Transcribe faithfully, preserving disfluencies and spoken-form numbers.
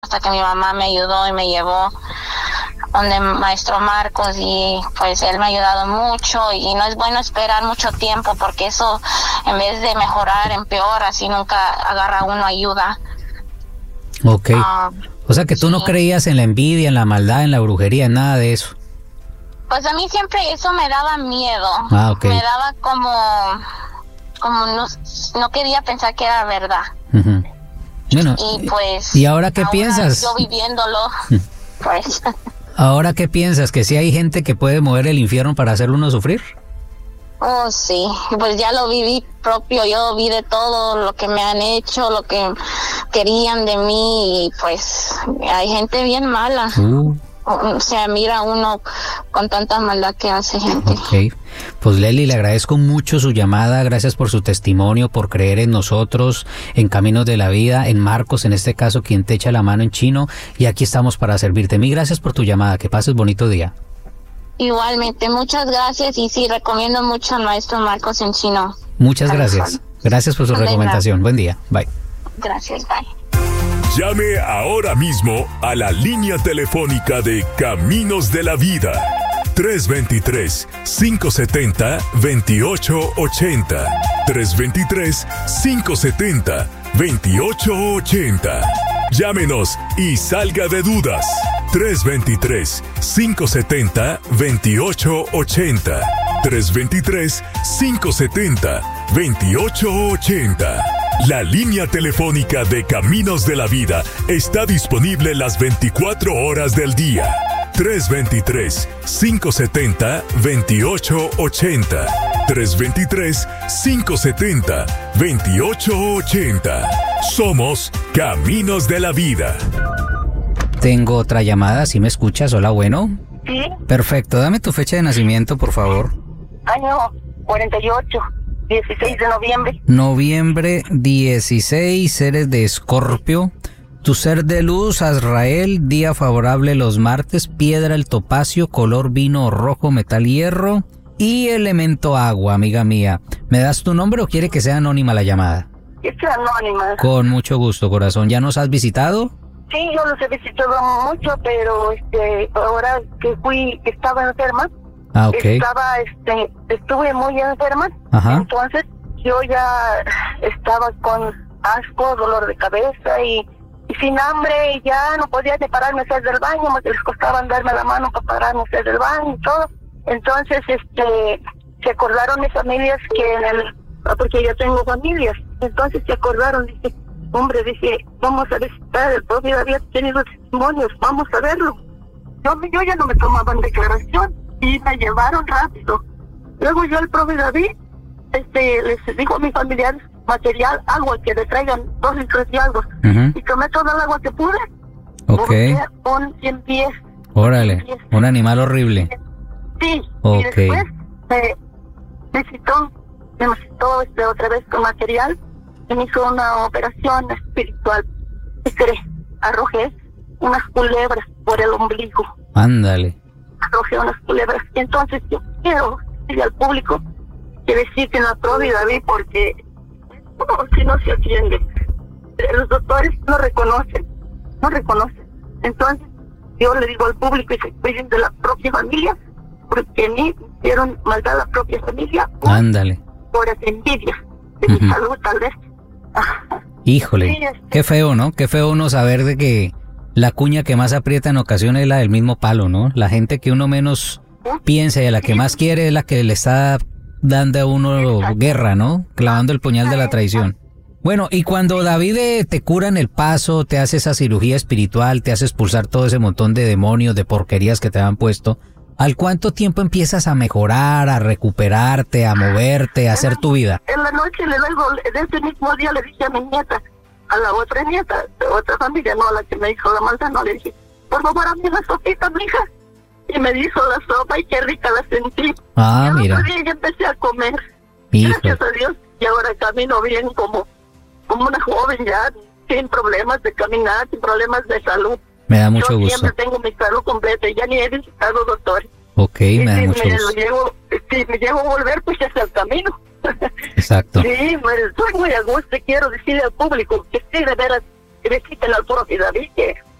hasta que mi mamá me ayudó y me llevó donde el maestro Marcos, y pues él me ha ayudado mucho, y no es bueno esperar mucho tiempo porque eso en vez de mejorar empeora si nunca agarra uno ayuda. Ok, uh, o sea que tú sí. no creías en la envidia, en la maldad, en la brujería, en nada de eso. Pues a mí siempre eso me daba miedo. Ah, okay. Me daba como, como no, no quería pensar que era verdad. Uh-huh. Bueno, y pues... ¿y ahora qué ahora piensas? Yo viviéndolo, pues... ¿Ahora qué piensas? ¿Que sí hay gente que puede mover el infierno para hacer uno sufrir? Oh, sí, pues ya lo viví propio, yo vi de todo lo que me han hecho, lo que querían de mí, y pues hay gente bien mala. Uh. O sea, mira uno con tanta maldad que hace gente. Ok, pues Leslie, le agradezco mucho su llamada, gracias por su testimonio, por creer en nosotros, en Caminos de la Vida, en Marcos, en este caso, quien te echa la mano en chino, y aquí estamos para servirte. Mil gracias por tu llamada, que pases bonito día. Igualmente, muchas gracias, y sí, recomiendo mucho al maestro Marcos en chino. Muchas gracias, gracias por su recomendación, buen día, bye. Gracias, bye. Llame ahora mismo a la línea telefónica de Caminos de la Vida. tres dos tres, cinco siete cero, dos ocho ocho cero. tres dos tres, cinco siete cero, dos ocho ocho cero. Llámenos y salga de dudas. tres dos tres, cinco siete cero, dos ocho ocho cero. tres dos tres, cinco siete cero, dos ocho ocho cero. La línea telefónica de Caminos de la Vida está disponible las veinticuatro horas del día. tres dos tres, cinco siete cero, dos ocho ocho cero. tres dos tres, cinco siete cero, dos ocho ocho cero. Somos Caminos de la Vida. Tengo otra llamada, ¿sí me escuchas? Hola, bueno. Sí. Perfecto, dame tu fecha de nacimiento, por favor. Año cuarenta y ocho. dieciséis de noviembre. Noviembre dieciséis, eres de Escorpio. Tu ser de luz, Azrael, día favorable los martes, piedra el topacio, color vino rojo, metal hierro y elemento agua, amiga mía. ¿Me das tu nombre o quiere que sea anónima la llamada? Que sea anónima. Con mucho gusto, corazón. ¿Ya nos has visitado? Sí, yo los he visitado mucho, pero este, ahora que fui, que estaba enferma. Ah, ok. Estaba, este, estuve muy enferma. Ajá. Entonces yo ya estaba con asco, dolor de cabeza y, y sin hambre, y ya no podía ni pararme a hacer del baño, me les costaba darme la mano para pararme a hacer del baño y todo. Entonces, este, se acordaron mis familias que en el, porque yo tengo familias, entonces se acordaron, dije, hombre, dije, vamos a visitar, el propio había tenido testimonios, vamos a verlo. Yo, yo ya no me tomaban declaración y me llevaron rápido. Luego yo el profe David, este, les dijo a mis familiares, material, agua, que le traigan dos litros de agua. Uh-huh. Y tomé toda el agua que pude. Ok. Con cien pies. Órale, cien pies. Un animal horrible. Sí. Ok. Y después me, me citó, me citó este, otra vez con material y me hizo una operación espiritual. ¿Qué crees? Arrojé unas culebras por el ombligo. Ándale. Arrojé unas culebras. Entonces yo quiero decirle al público que visiten a Provi David, porque no, si no se atiende, los doctores no reconocen, no reconocen. Entonces yo le digo al público que se cuiden de la propia familia, porque a mí me hicieron maldad a la propia familia. Ándale. Por esa envidia de uh-huh. mi salud, tal vez. Híjole, sí, este... qué feo, ¿no? Qué feo uno saber de que la cuña que más aprieta en ocasiones es la del mismo palo, ¿no? La gente que uno menos piensa y a la que más quiere es la que le está dando a uno guerra, ¿no? Clavando el puñal de la traición. Bueno, y cuando David eh, te cura en el paso, te hace esa cirugía espiritual, te hace expulsar todo ese montón de demonios, de porquerías que te han puesto, ¿al cuánto tiempo empiezas a mejorar, a recuperarte, a moverte, a hacer tu vida? En la noche le luego, de ese mismo día le dije a mi nieta, a la otra nieta, de otra familia, no a la que me hizo la maldad, no le dije, por favor, hazme una sopita, mija. Y me hizo la sopa y qué rica la sentí. Ah, y mira. otro día ya empecé a comer. Hijo. Gracias a Dios. Y ahora camino bien como, como una joven ya, sin problemas de caminar, sin problemas de salud. Me da mucho Yo gusto. siempre tengo mi salud completa y ya ni he visitado doctores. Ok, y me da si mucho me gusto. Llevo, si me llevo a volver, pues ya está el camino. Exacto. Sí, pues, estoy muy a gusto y quiero decirle al público que sí, de veras, que le quiten al puro David, que